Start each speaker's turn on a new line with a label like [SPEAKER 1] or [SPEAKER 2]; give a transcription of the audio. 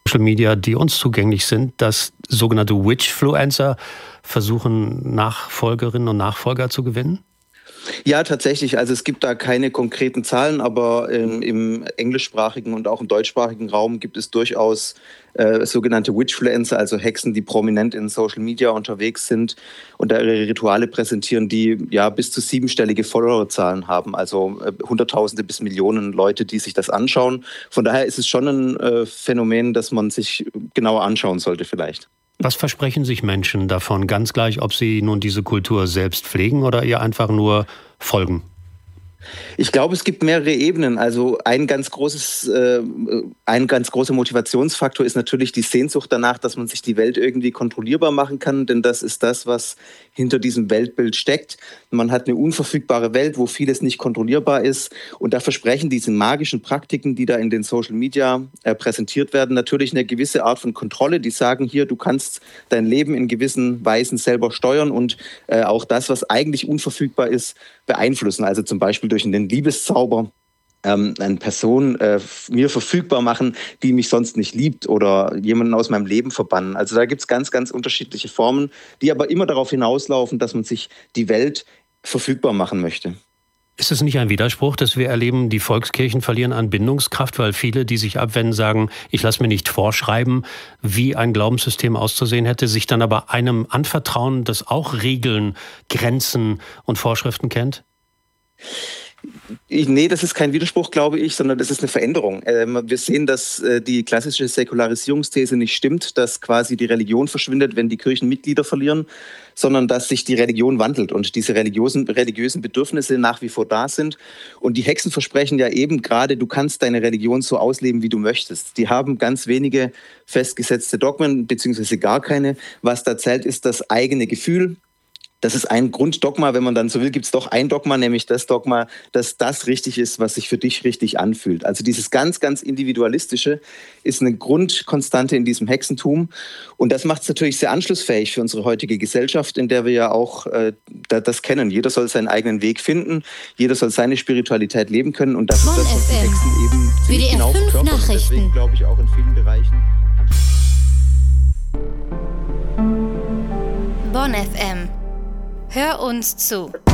[SPEAKER 1] Social Media, die uns zugänglich sind, dass sogenannte Witchfluencer versuchen, Nachfolgerinnen und Nachfolger zu gewinnen?
[SPEAKER 2] Ja, tatsächlich. Also es gibt da keine konkreten Zahlen, aber im englischsprachigen und auch im deutschsprachigen Raum gibt es durchaus sogenannte Witchfluencer, also Hexen, die prominent in Social Media unterwegs sind und da ihre Rituale präsentieren, die ja bis zu 7-stellige Followerzahlen haben, also Hunderttausende bis Millionen Leute, die sich das anschauen. Von daher ist es schon ein Phänomen, das man sich genauer anschauen sollte vielleicht.
[SPEAKER 1] Was versprechen sich Menschen davon, ganz gleich, ob sie nun diese Kultur selbst pflegen oder ihr einfach nur folgen?
[SPEAKER 2] Ich glaube, es gibt mehrere Ebenen. Also ein ganz großer Motivationsfaktor ist natürlich die Sehnsucht danach, dass man sich die Welt irgendwie kontrollierbar machen kann, denn das ist das, was hinter diesem Weltbild steckt. Man hat eine unverfügbare Welt, wo vieles nicht kontrollierbar ist, und da versprechen diese magischen Praktiken, die da in den Social Media präsentiert werden, natürlich eine gewisse Art von Kontrolle. Die sagen hier, du kannst dein Leben in gewissen Weisen selber steuern und auch das, was eigentlich unverfügbar ist, beeinflussen. Also zum Beispiel durch einen Liebeszauber eine Person mir verfügbar machen, die mich sonst nicht liebt, oder jemanden aus meinem Leben verbannen. Also da gibt es ganz, ganz unterschiedliche Formen, die aber immer darauf hinauslaufen, dass man sich die Welt verfügbar machen möchte.
[SPEAKER 1] Ist es nicht ein Widerspruch, dass wir erleben, die Volkskirchen verlieren an Bindungskraft, weil viele, die sich abwenden, sagen, ich lasse mir nicht vorschreiben, wie ein Glaubenssystem auszusehen hätte, sich dann aber einem anvertrauen, das auch Regeln, Grenzen und Vorschriften kennt?
[SPEAKER 2] Nee, das ist kein Widerspruch, glaube ich, sondern das ist eine Veränderung. Wir sehen, dass die klassische Säkularisierungsthese nicht stimmt, dass quasi die Religion verschwindet, wenn die Kirchen Mitglieder verlieren, sondern dass sich die Religion wandelt und diese religiösen Bedürfnisse nach wie vor da sind. Und die Hexen versprechen ja eben gerade, du kannst deine Religion so ausleben, wie du möchtest. Die haben ganz wenige festgesetzte Dogmen, beziehungsweise gar keine. Was da zählt, ist das eigene Gefühl. Das ist ein Grunddogma, wenn man dann so will, gibt es doch ein Dogma, nämlich das Dogma, dass das richtig ist, was sich für dich richtig anfühlt. Also dieses ganz, ganz Individualistische ist eine Grundkonstante in diesem Hexentum. Und das macht es natürlich sehr anschlussfähig für unsere heutige Gesellschaft, in der wir ja auch das kennen. Jeder soll seinen eigenen Weg finden, jeder soll seine Spiritualität leben können. Und das ist das, was die Hexen eben ziemlich genau verkörpern. Und deswegen glaube ich auch in vielen Bereichen.
[SPEAKER 3] Bonn FM. Hör uns zu.